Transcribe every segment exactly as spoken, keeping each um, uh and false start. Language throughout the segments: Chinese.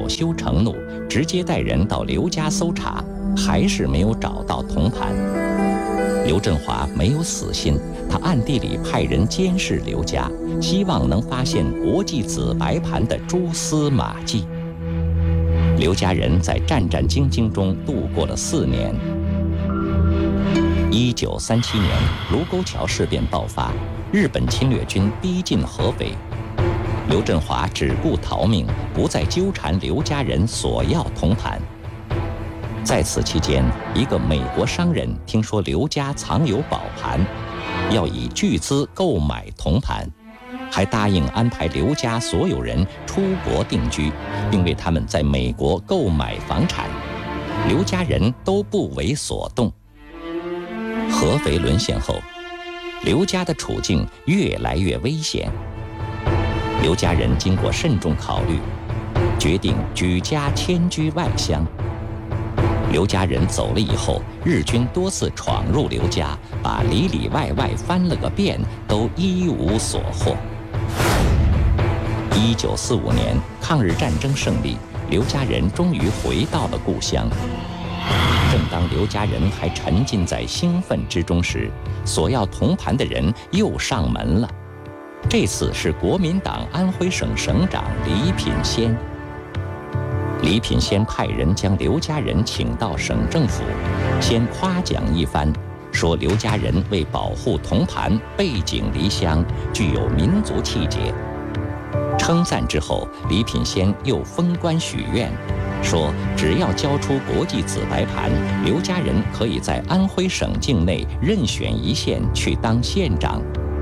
恼羞成怒，直接带人到刘家搜查，还是没有找到铜盘。刘振华没有死心，他暗地里派人监视刘家，希望能发现国际紫白盘的蛛丝马迹。刘家人在战战兢兢中度过了四年。一九三七年，卢沟桥事变爆发，日本侵略军逼近合肥。刘振华只顾逃命，不再纠缠刘家人索要铜盘。在此期间，一个美国商人听说刘家藏有宝盘，要以巨资购买铜盘，还答应安排刘家所有人出国定居，并为他们在美国购买房产。刘家人都不为所动。合肥沦陷后，刘家的处境越来越危险。刘家人经过慎重考虑，决定举家迁居外乡。刘家人走了以后，日军多次闯入刘家，把里里外外翻了个遍，都一无所获。一九四五年，抗日战争胜利，刘家人终于回到了故乡。正当刘家人还沉浸在兴奋之中时，索要铜盘的人又上门了。这次是国民党安徽省省长李品仙。李品仙派人将刘家人请到省政府，先夸奖一番，说刘家人为保护铜盘背井离乡，具有民族气节。称赞之后，李品仙又封官许愿，说只要交出国际紫白盘，刘家人可以在安徽省境内任选一县去当县长。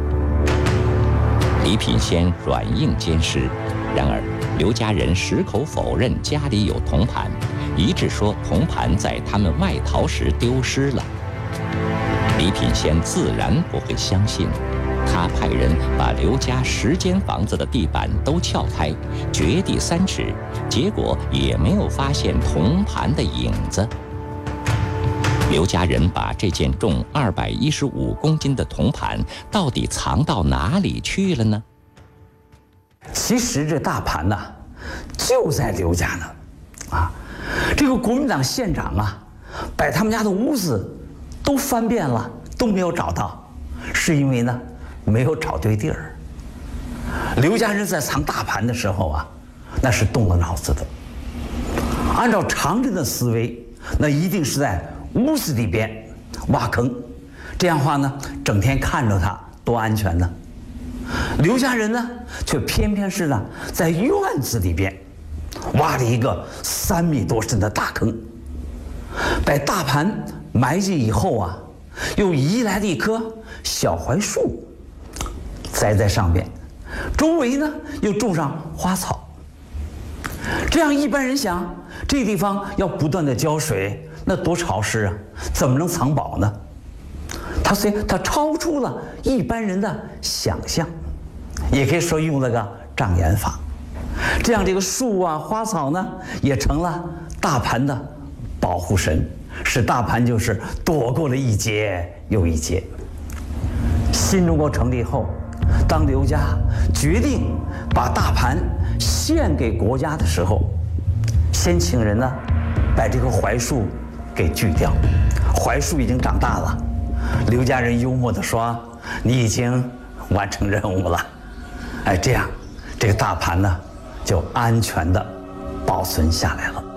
李品仙软硬兼施，然而刘家人矢口否认家里有铜盘，一致说铜盘在他们外逃时丢失了。李品仙自然不会相信，他派人把刘家十间房子的地板都撬开，掘地三尺，结果也没有发现铜盘的影子。刘家人把这件重二百一十五公斤的铜盘到底藏到哪里去了呢？ 其实这大盘呢，就在刘家呢，啊，这个国民党县长啊，把他们家的屋子都翻遍了，都没有找到，是因为呢，没有找对地儿。刘家人在藏大盘的时候啊，那是动了脑子的。按照常人的思维，那一定是在屋子里边挖坑，这样的话呢，整天看着它多安全呢。刘家人呢，却偏偏是呢，在院子里边挖了一个三米多深的大坑，把大盘埋进以后啊，又移来了一棵小槐树，栽在上面，周围呢又种上花草。这样一般人想，这地方要不断的浇水，那多潮湿啊，怎么能藏宝呢？他所以他超出了一般人的想象，也可以说用了个障眼法。这样这个树啊花草呢，也成了大盘的保护神，使大盘就是躲过了一劫又一劫。新中国成立后，当刘家决定把大盘献给国家的时候，先请人呢把这棵槐树给锯掉。槐树已经长大了，刘家人幽默地说：“你已经完成任务了。”哎，这样这个大盘呢就安全地保存下来了。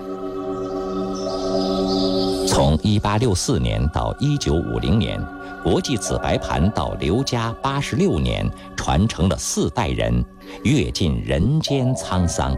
从一八六四年到一九五零年，国际紫白盘到刘家八十六年，传承了四代人，阅尽人间沧桑。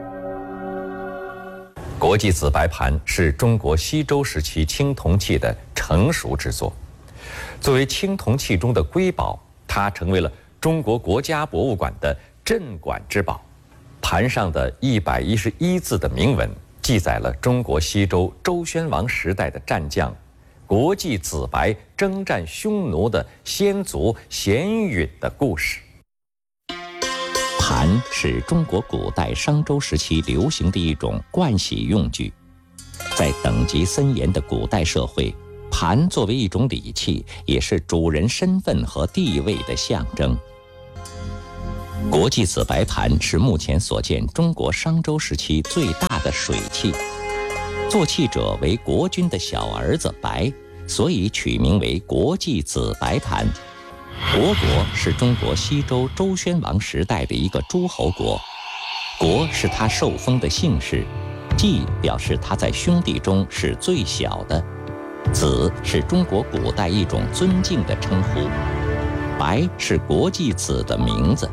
国际紫白盘是中国西周时期青铜器的成熟之作，作为青铜器中的瑰宝，它成为了中国国家博物馆的镇馆之宝。盘上的一百一十一字的铭文，记载了中国西周周宣王时代的战将国际紫白征战匈奴的先祖鲜允的故事。盘是中国古代商周时期流行的一种盥洗用具，在等级森严的古代社会，盘作为一种礼器，也是主人身份和地位的象征。国际紫白盘是目前所见中国商周时期最大大的水器。做器者为国君的小儿子白，所以取名为国际紫白盘。国国是中国西周周宣王时代的一个诸侯国，国是他受封的姓氏，季表示他在兄弟中是最小的，子是中国古代一种尊敬的称呼，白是国际紫的名字。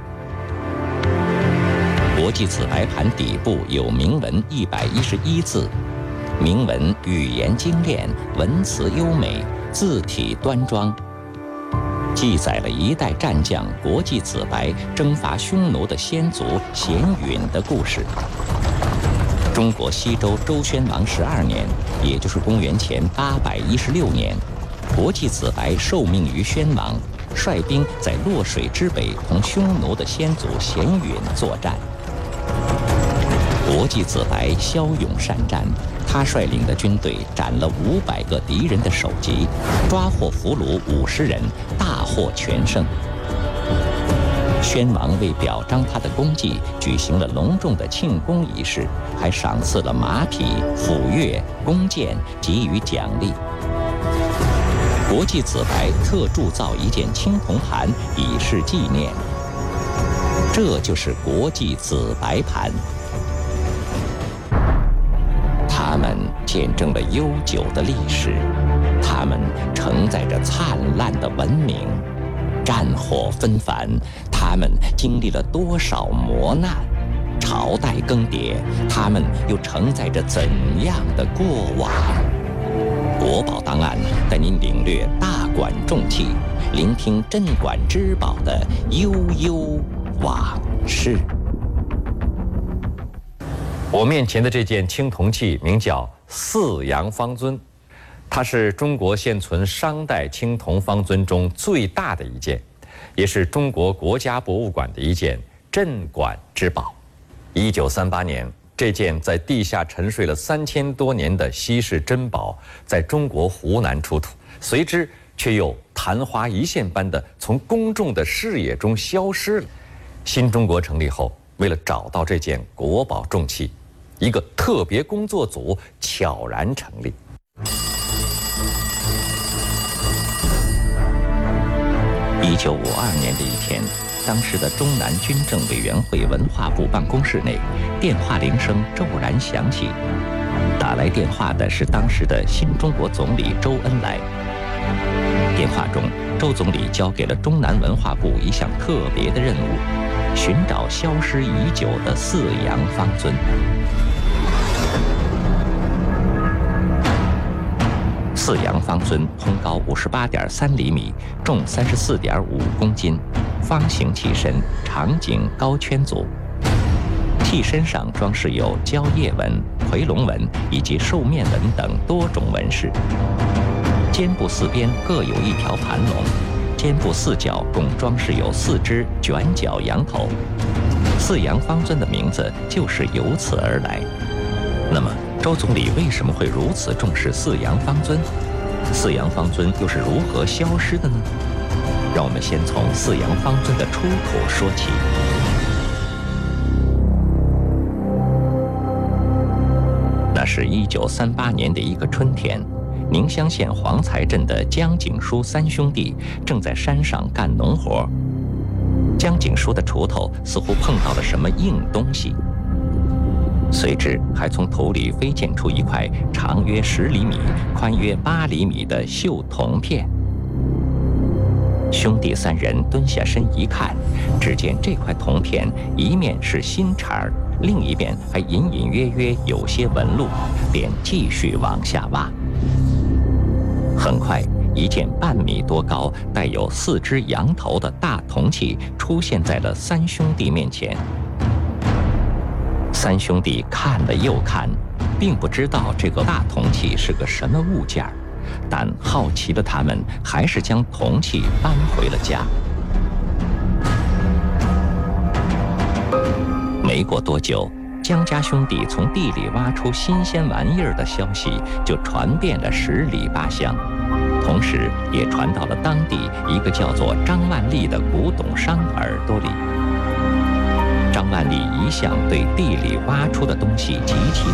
国际紫白盘底部有铭文一百一十一字，铭文语言精炼，文辞优美，字体端庄，记载了一代战将国际紫白征伐匈奴的先祖鲜允的故事。中国西周周宣王十二年，也就是公元前八百一十六年，国际紫白受命于宣王，率兵在洛水之北同匈奴的先祖鲜允作战。国际紫白骁勇善战，他率领的军队斩了五百个敌人的首级，抓获俘虏五十人，大获全胜。宣王为表彰他的功绩，举行了隆重的庆功仪式，还赏赐了马匹、斧钺、弓箭，给予奖励。国际紫白特铸造一件青铜盘，以示纪念。这就是国际紫白盘。它们见证了悠久的历史，它们承载着灿烂的文明。战火纷繁，他们经历了多少磨难；朝代更迭，他们又承载着怎样的过往？国宝档案带您领略大管重器，聆听镇馆之宝的悠悠往事。 我面前的这件青铜器名叫四羊方尊，它是中国现存商代青铜方尊中最大的一件，也是中国国家博物馆的一件镇馆之宝。一九三八年，这件在地下沉睡了三千多年的稀世珍宝，在中国湖南出土，随之却又昙花一现般的从公众的视野中消失了。新中国成立后，为了找到这件国宝重器，一个特别工作组悄然成立。 一九五二年的一天，当时的中南军政委员会文化部办公室内，电话铃声骤然响起。打来电话的是当时的新中国总理周恩来。电话中，周总理交给了中南文化部一项特别的任务，寻找消失已久的四羊方尊。四羊方尊通高五十八点三厘米，重三十四点五公斤，方形器身，长颈高圈组。器身上装饰有蕉叶纹、夔龙纹以及兽面纹等多种纹饰。肩部四边各有一条盘龙，肩部四角共装饰有四只卷角羊头。四羊方尊的名字就是由此而来。那么，周总理为什么会如此重视四羊方尊？四羊方尊又是如何消失的呢？让我们先从四羊方尊的出土说起。那是一九三八年的一个春天，宁乡县黄才镇的江景书三兄弟正在山上干农活。江景书的锄头似乎碰到了什么硬东西，随之还从土里飞溅出一块长约十厘米、宽约八厘米的锈铜片。兄弟三人蹲下身一看，只见这块铜片一面是新茬儿，另一边还隐隐约约有些纹路，便继续往下挖。很快，一件半米多高、带有四只羊头的大铜器出现在了三兄弟面前。三兄弟看了又看，并不知道这个大铜器是个什么物件儿，但好奇的他们还是将铜器搬回了家。没过多久，江家兄弟从地里挖出新鲜玩意儿的消息就传遍了十里八乡，同时也传到了当地一个叫做张万利的古董商耳朵里。张万利一向对地里挖出的东西极其